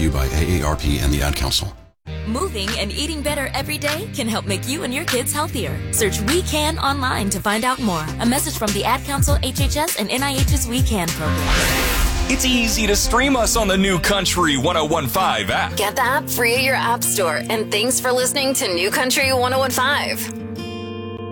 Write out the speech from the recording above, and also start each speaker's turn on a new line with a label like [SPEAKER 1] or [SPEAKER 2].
[SPEAKER 1] you by AARP and the Ad Council.
[SPEAKER 2] Moving and eating better every day can help make you and your kids healthier. Search We Can online to find out more. A message from the Ad Council, HHS, and NIH's We Can program.
[SPEAKER 3] It's easy to stream us on the New Country 101.5 app.
[SPEAKER 4] Get the app free at your app store. And thanks for listening to New Country 101.5.